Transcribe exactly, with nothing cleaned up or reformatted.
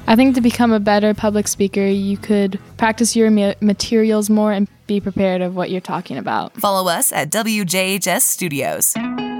I think to become a better public speaker, you could practice your ma- materials more and be prepared of what you're talking about. Follow us at W J H S Studios.